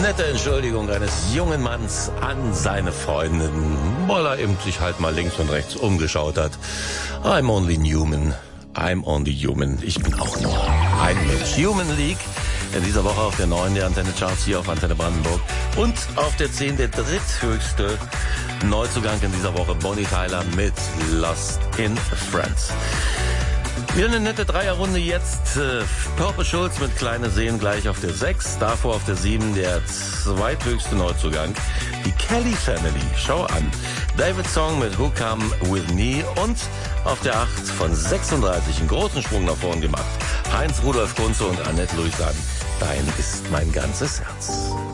nette Entschuldigung eines jungen Manns an seine Freundin, weil er eben sich halt mal links und rechts umgeschaut hat. I'm only human. I'm only human. Ich bin auch nur ein Mensch. Human League. In dieser Woche auf der 9 der Antenne Charts hier auf Antenne Brandenburg. Und auf der 10 der dritthöchste Neuzugang in dieser Woche. Bonnie Tyler mit Lost in Friends. Wieder eine nette Dreierrunde jetzt. Purple Schulz mit Kleine Seen gleich auf der 6. Davor auf der 7 der zweithöchste Neuzugang. Die Kelly Family. Schau an. David Song mit Who Come With Me. Und auf der 8 von 36 einen großen Sprung nach vorn gemacht. Heinz Rudolf Kunze und Annette Louisan. Dein ist mein ganzes Herz.